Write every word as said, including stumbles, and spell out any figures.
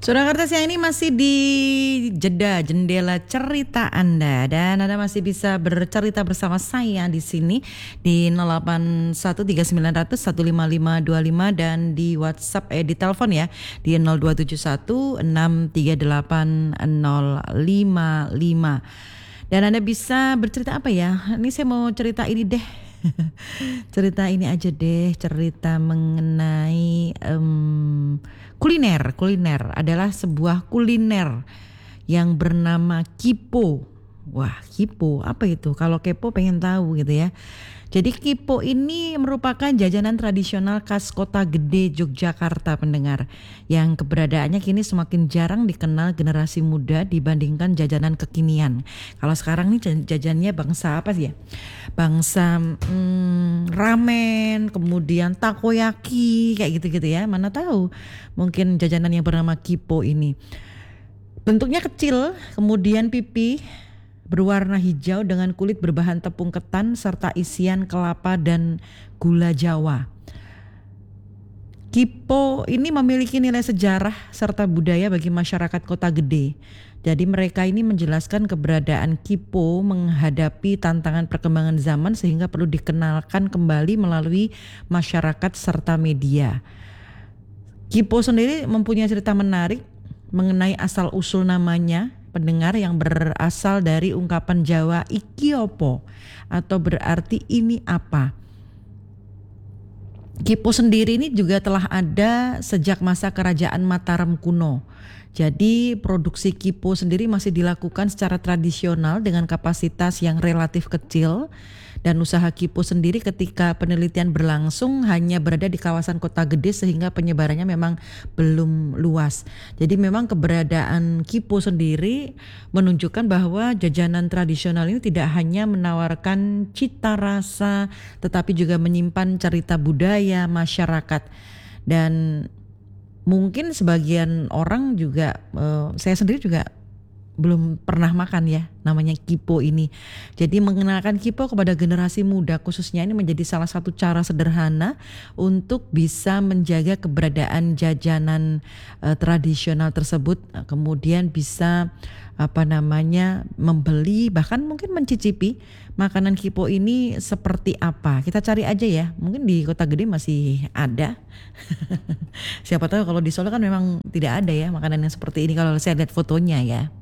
Surakarta siang ini masih di jeda jendela cerita Anda dan Anda masih bisa bercerita bersama saya di sini di nol delapan satu tiga sembilan nol nol satu lima lima dua lima dan di WhatsApp eh di telepon ya di nol dua tujuh satu enam tiga delapan nol lima lima. Dan Anda bisa bercerita apa ya? Ini saya mau cerita ini deh. Cerita ini aja deh, cerita mengenai um, kuliner. Kuliner adalah sebuah kuliner yang bernama Kipo. Wah, Kipo apa itu? Kalau kepo pengen tahu gitu ya. Jadi Kipo ini merupakan jajanan tradisional khas Kota Gede Yogyakarta pendengar, yang keberadaannya kini semakin jarang dikenal generasi muda dibandingkan jajanan kekinian. Kalau sekarang nih jajannya bangsa apa sih ya? Bangsa hmm, ramen, kemudian takoyaki kayak gitu-gitu ya. Mana tahu mungkin jajanan yang bernama Kipo ini bentuknya kecil, kemudian pipi berwarna hijau dengan kulit berbahan tepung ketan serta isian kelapa dan gula Jawa. Kipo ini memiliki nilai sejarah serta budaya bagi masyarakat Kota Gede. Jadi mereka ini menjelaskan keberadaan Kipo menghadapi tantangan perkembangan zaman sehingga perlu dikenalkan kembali melalui masyarakat serta media. Kipo sendiri mempunyai cerita menarik mengenai asal-usul namanya, pendengar, yang berasal dari ungkapan Jawa iki opo atau berarti ini apa. Kipo sendiri ini juga telah ada sejak masa kerajaan Mataram kuno. Jadi produksi Kipo sendiri masih dilakukan secara tradisional dengan kapasitas yang relatif kecil. Dan usaha Kipo sendiri ketika penelitian berlangsung hanya berada di kawasan Kota Gede sehingga penyebarannya memang belum luas. Jadi memang keberadaan Kipo sendiri menunjukkan bahwa jajanan tradisional ini tidak hanya menawarkan cita rasa tetapi juga menyimpan cerita budaya masyarakat. Dan mungkin sebagian orang juga, uh, saya sendiri juga belum pernah makan ya namanya Kipo ini. Jadi mengenalkan Kipo kepada generasi muda khususnya ini menjadi salah satu cara sederhana untuk bisa menjaga keberadaan jajanan uh, tradisional tersebut, kemudian bisa apa namanya membeli bahkan mungkin mencicipi makanan Kipo ini seperti apa. Kita cari aja ya, mungkin di Kota Gede masih ada. Siapa tahu kalau di Solo kan memang tidak ada ya makanan yang seperti ini kalau saya lihat fotonya ya.